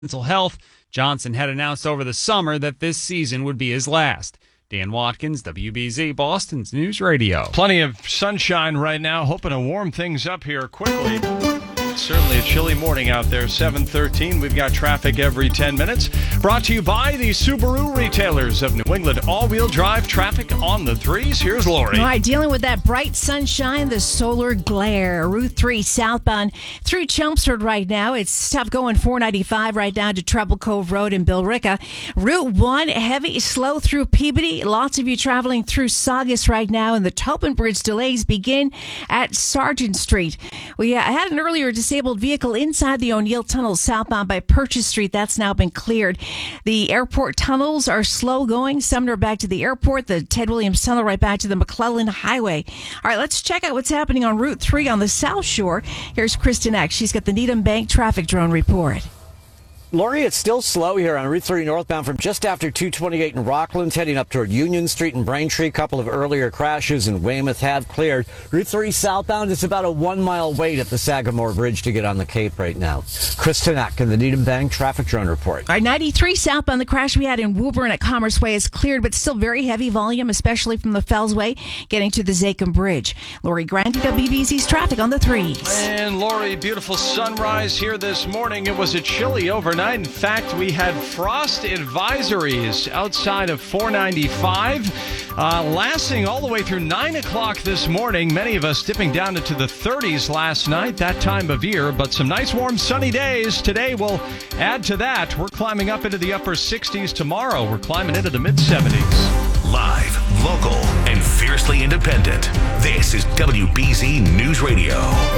mental health. Johnson had announced over the summer that this season would be his last. Dan Watkins, WBZ, Boston's News Radio. Plenty of sunshine right now, hoping to warm things up here quickly. Certainly a chilly morning out there, 7:13. We've got traffic every 10 minutes. Brought to you by the Subaru retailers of New England. All-wheel drive traffic on the threes. Here's Lori. All right, dealing with that bright sunshine, the solar glare. Route 3 southbound through Chelmsford right now. It's tough going 495 right down to Treble Cove Road in Billerica. Route 1, heavy, slow through Peabody. Lots of you traveling through Saugus right now, and the Tobin Bridge delays begin at Sargent Street. We had an earlier disabled vehicle inside the O'Neill Tunnel southbound by Purchase Street. That's now been cleared. The airport tunnels are slow going. Sumner back to the airport. The Ted Williams Tunnel right back to the McClellan Highway. All right, let's check out what's happening on Route 3 on the South Shore. Here's Kristen Eck. She's got the Needham Bank traffic drone report. Lori, it's still slow here on Route 3 northbound from just after 228 in Rockland, heading up toward Union Street and Braintree. A couple of earlier crashes in Weymouth have cleared. Route 3 southbound, it's about a 1 mile wait at the Sagamore Bridge to get on the Cape right now. Kristen Eck in the Needham Bank traffic drone report. All right, 93 southbound, the crash we had in Woburn at Commerce Way is cleared, but still very heavy volume, especially from the Fells Way, getting to the Zakim Bridge. Lori Grant, WBZ's traffic on the threes. And Lori, beautiful sunrise here this morning. It was a chilly overnight. In fact, we had frost advisories outside of 495, lasting all the way through 9 o'clock this morning. Many of us dipping down into the 30s last night, that time of year, but some nice warm sunny days. Today will add to that. We're climbing up into the upper 60s tomorrow. We're climbing into the mid-70s. Live, local, and fiercely independent. This is WBZ News Radio.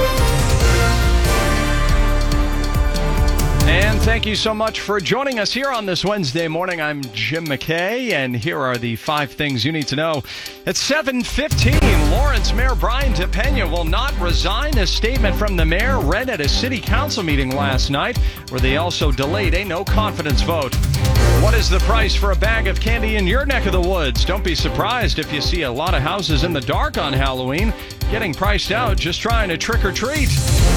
And thank you so much for joining us here on this Wednesday morning. I'm Jim McKay, and here are the 5 things you need to know. At 7:15, Lawrence Mayor Brian DePena will not resign. A statement from the mayor read at a city council meeting last night, where they also delayed a no-confidence vote. What is the price for a bag of candy in your neck of the woods? Don't be surprised if you see a lot of houses in the dark on Halloween getting priced out just trying to trick or treat.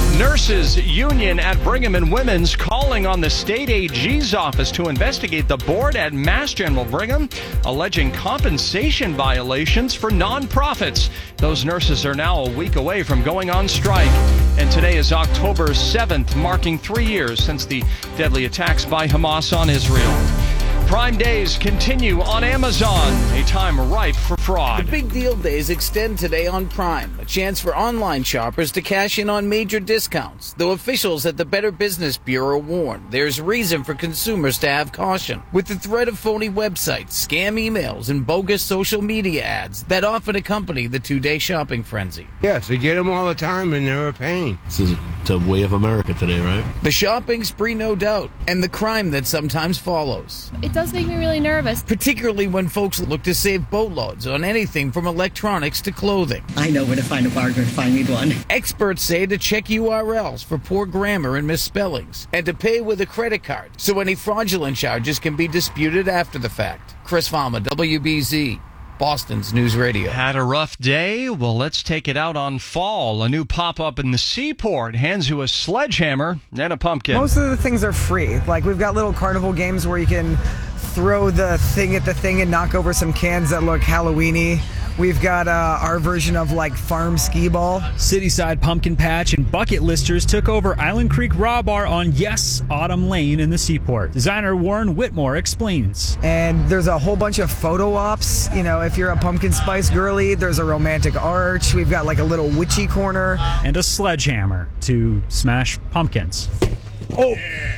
Nurses Union at Brigham and Women's calling on the state AG's office to investigate the board at Mass General Brigham, alleging compensation violations for nonprofits. Those nurses are now a week away from going on strike. And today is October 7th, marking 3 years since the deadly attacks by Hamas on Israel. Prime days continue on Amazon, a time ripe for fraud. The big deal days extend today on Prime, a chance for online shoppers to cash in on major discounts. Though officials at the Better Business Bureau warn there's reason for consumers to have caution, with the threat of phony websites, scam emails, and bogus social media ads that often accompany the two-day shopping frenzy. Yes, they get them all the time and they're a pain. This is the way of America today, right? The shopping spree, no doubt, and the crime that sometimes follows. It does make me really nervous. Particularly when folks look to save boatloads on anything from electronics to clothing. I know where to find a bargain if I need one. Experts say to check URLs for poor grammar and misspellings, and to pay with a credit card so any fraudulent charges can be disputed after the fact. Chris Fama, WBZ, Boston's News Radio. Had a rough day? Well, let's take it out on Fall. A new pop-up in the Seaport hands you a sledgehammer and a pumpkin. Most of the things are free. Like, we've got little carnival games where you can throw the thing at the thing and knock over some cans that look Halloween-y. We've got our version of, like, farm skee ball. Cityside Pumpkin Patch and bucket listers took over Island Creek Raw Bar on Yes Autumn Lane in the Seaport. Designer Warren Whitmore explains. And there's a whole bunch of photo ops. You know, if you're a pumpkin spice girly, there's a romantic arch. We've got, like, a little witchy corner. And a sledgehammer to smash pumpkins. Oh!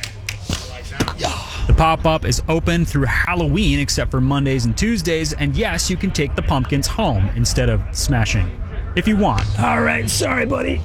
The pop-up is open through Halloween except for Mondays and Tuesdays, and yes, you can take the pumpkins home instead of smashing, if you want. All right, sorry, buddy.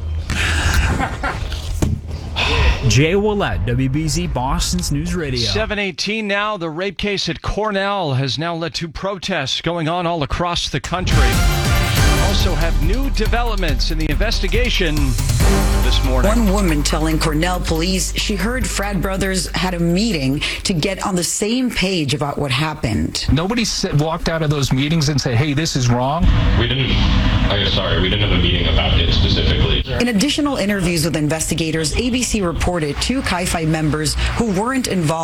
Jay Willett, WBZ, Boston's News Radio. 7:18 now. The rape case at Cornell has now led to protests going on all across the country. also have new developments in the investigation this morning. One woman telling Cornell police she heard Frat Brothers had a meeting to get on the same page about what happened. Nobody walked out of those meetings and said, hey, this is wrong. We didn't have a meeting about it specifically. In additional interviews with investigators, ABC reported 2 Chi Phi members who weren't involved